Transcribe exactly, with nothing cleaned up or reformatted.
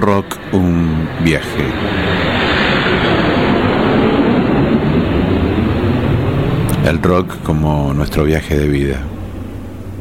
rock un viaje. El rock como nuestro viaje de vida.